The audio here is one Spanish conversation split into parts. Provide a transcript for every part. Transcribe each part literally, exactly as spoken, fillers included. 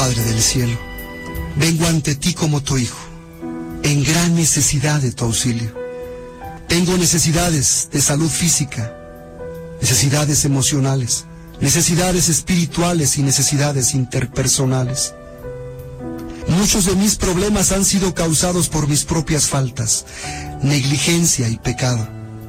Padre del cielo, vengo ante ti como tu hijo, en gran necesidad de tu auxilio. Tengo necesidades de salud física, necesidades emocionales, necesidades espirituales y necesidades interpersonales. Muchos de mis problemas han sido causados por mis propias faltas, negligencia y pecado.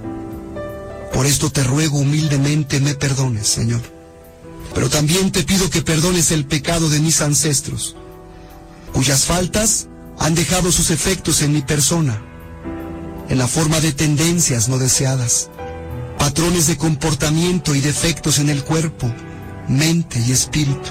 Por esto te ruego humildemente me perdones, Señor. Pero también te pido que perdones el pecado de mis ancestros, cuyas faltas han dejado sus efectos en mi persona, en la forma de tendencias no deseadas, patrones de comportamiento y defectos en el cuerpo, mente y espíritu.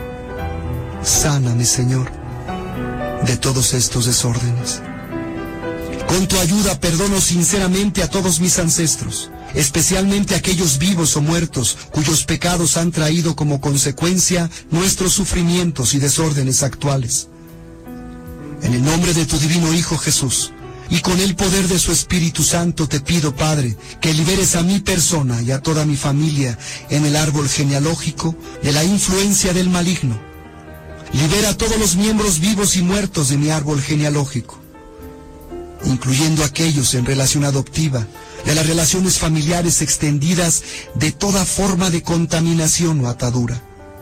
Sáname, Señor, de todos estos desórdenes. Con tu ayuda perdono sinceramente a todos mis ancestros, especialmente a aquellos vivos o muertos cuyos pecados han traído como consecuencia nuestros sufrimientos y desórdenes actuales. En el nombre de tu divino Hijo Jesús, y con el poder de su Espíritu Santo te pido, Padre, que liberes a mi persona y a toda mi familia en el árbol genealógico de la influencia del maligno. Libera a todos los miembros vivos y muertos de mi árbol genealógico, incluyendo aquellos en relación adoptiva, de las relaciones familiares extendidas, de toda forma de contaminación o atadura.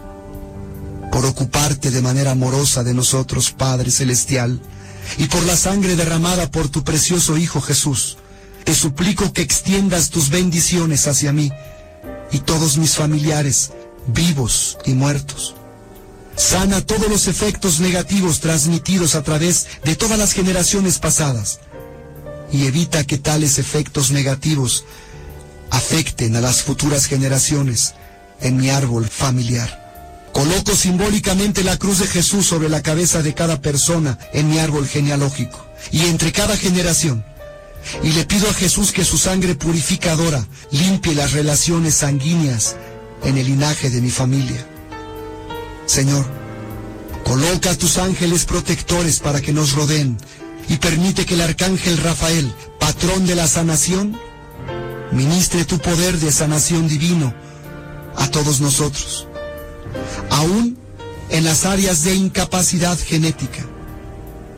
Por ocuparte de manera amorosa de nosotros, Padre Celestial, y por la sangre derramada por tu precioso Hijo Jesús, te suplico que extiendas tus bendiciones hacia mí y todos mis familiares, vivos y muertos. Sana todos los efectos negativos transmitidos a través de todas las generaciones pasadas y evita que tales efectos negativos afecten a las futuras generaciones en mi árbol familiar. Coloco simbólicamente la cruz de Jesús sobre la cabeza de cada persona en mi árbol genealógico y entre cada generación, y le pido a Jesús que su sangre purificadora limpie las relaciones sanguíneas en el linaje de mi familia. Señor, coloca a tus ángeles protectores para que nos rodeen y permite que el arcángel Rafael, patrón de la sanación, ministre tu poder de sanación divino a todos nosotros, aún en las áreas de incapacidad genética.